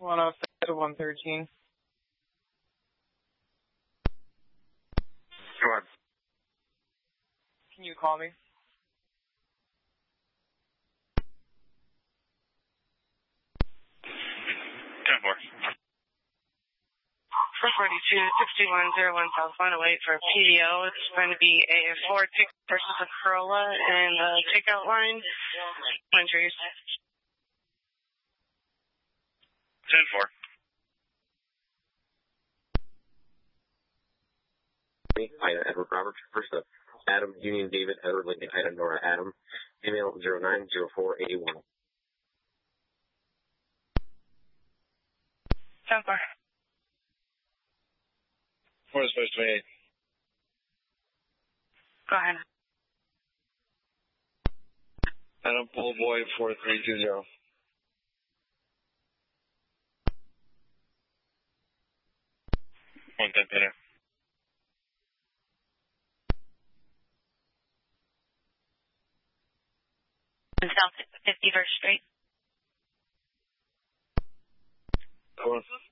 106 to 113. Go on. Can you call me? 10-4. 442-6101 South 108 for PDO. It's going to be a Ford Pick versus a Corolla and the takeout line. Entries. 10-4. Ida Edward Robert. First up, Adam Union David Edward Lincoln Ida Nora Adam. Email 090481. 10-4. 4-28. Go ahead. Adam Bull Boy 4320. One 10 Peter. South 51st Street. Go on.